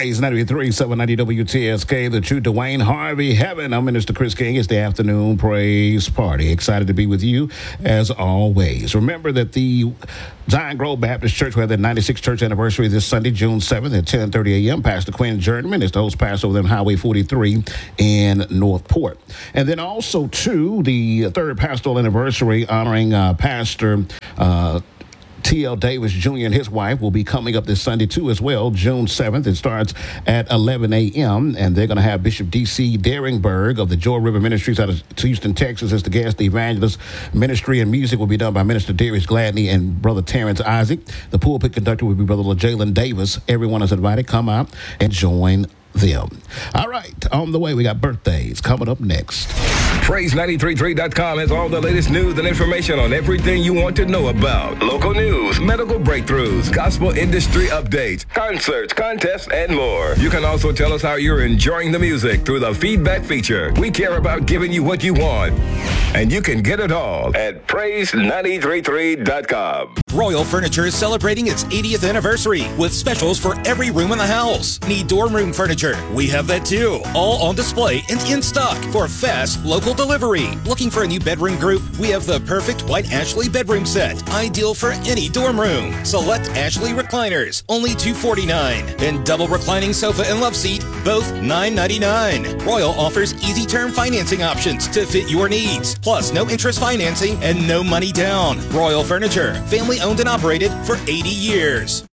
Praise 93, 790 WTSK, the true Dwayne Harvey Heaven. I'm Minister Chris King. It's the afternoon praise party. Excited to be with you as always. Remember that the Zion Grove Baptist Church will have their 96th church anniversary this Sunday, June 7th at 10:30 a.m. Pastor Quinn Journeyman is the host pastor over them Highway 43 in Northport. And then also, too, the third pastoral anniversary honoring Pastor T.L. Davis Jr. and his wife will be coming up this Sunday, too, as well, June 7th. It starts at 11 a.m., and they're going to have Bishop D.C. Daringberg of the Joy River Ministries out of Houston, Texas, as the guest. The evangelist ministry and music will be done by Minister Darius Gladney and Brother Terrence Isaac. The pulpit conductor will be Brother LaJalen Davis. Everyone is invited. Come out and join them. All right, on the way, we got birthdays coming up next. Praise933.com has all the latest news and information on everything you want to know about. Local news, medical breakthroughs, gospel industry updates, concerts, contests, and more. You can also tell us how you're enjoying the music through the feedback feature. We care about giving you what you want, and you can get it all at Praise933.com. Royal Furniture is celebrating its 80th anniversary with specials for every room in the house. Need dorm room furniture? We have that too. All on display and in stock for fast local delivery. Looking for a new bedroom group? We have the perfect White Ashley bedroom set. Ideal for any dorm room. Select Ashley recliners, only $249. And double reclining sofa and love seat, both $999. Royal offers easy term financing options to fit your needs. Plus no interest financing and no money down. Royal Furniture, family owned and operated for 80 years.